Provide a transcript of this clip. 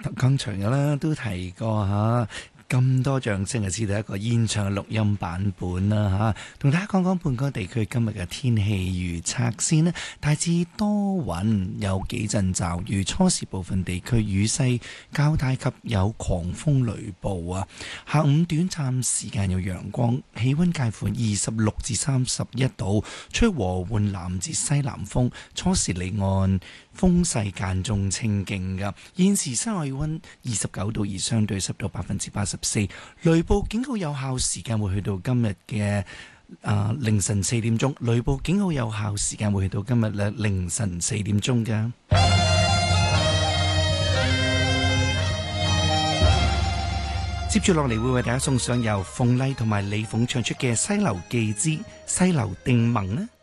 剛才嘅啦都提過嚇，咁多掌聲就知道一個現場嘅錄音版本啦嚇。同大家講講半個地區今日嘅天氣預測先啦，大致多雲，有幾陣驟雨，初時部分地區雨勢較大及有狂風雷暴啊。下午短暫時間有陽光，氣溫介乎26至31度，吹和緩南至西南風，初時離岸風勢間中清勁㗎。現時室外溫29度，而相對濕度84%。雷暴警告有效時間會去到今日嘅凌晨4點鐘。雷暴警告有效時間會去到今日嘅凌晨4點鐘㗎。接住落嚟會為大家送上由馮麗同埋李鳳唱出嘅《西流記之西流定盟》呢。